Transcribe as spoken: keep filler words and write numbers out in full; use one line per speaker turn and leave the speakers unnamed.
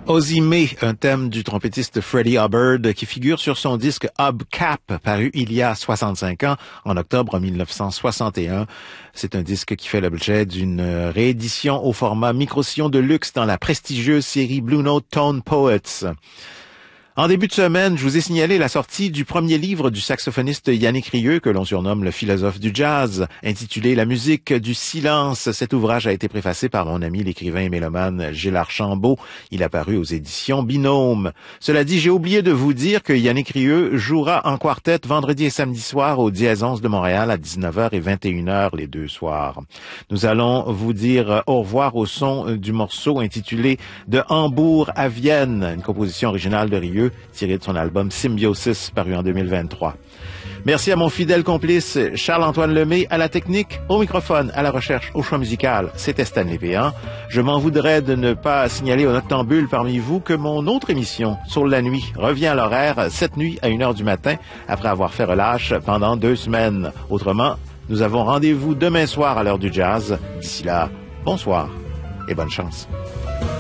Ozzie May, un thème du trompettiste Freddie Hubbard qui figure sur son disque Hubcap, paru il y a soixante-cinq ans, en octobre mille neuf cent soixante et un. C'est un disque qui fait l'objet d'une réédition au format micro-sillon de luxe dans la prestigieuse série Blue Note Tone Poets. En début de semaine, je vous ai signalé la sortie du premier livre du saxophoniste Yannick Rieu, que l'on surnomme le philosophe du jazz, intitulé La musique du silence. Cet ouvrage a été préfacé par mon ami l'écrivain et mélomane Gilles Archambault. Il a paru aux éditions Binôme. Cela dit, j'ai oublié de vous dire que Yannick Rieu jouera en quartet vendredi et samedi soir au Dièse onze de Montréal à dix-neuf heures et vingt et une heures les deux soirs. Nous allons vous dire au revoir au son du morceau intitulé De Hambourg à Vienne, une composition originale de Rieu, tiré de son album Symbiosis, paru en deux mille vingt-trois. Merci à mon fidèle complice Charles-Antoine Lemay, à la technique, au microphone, à la recherche, au choix musical. C'était Stanley Péan. Je m'en voudrais de ne pas signaler aux noctambules parmi vous que mon autre émission, Sur la nuit, revient à l'horaire cette nuit à une heure du matin, après avoir fait relâche pendant deux semaines. Autrement, nous avons rendez-vous demain soir à l'heure du jazz. D'ici là, bonsoir et bonne chance.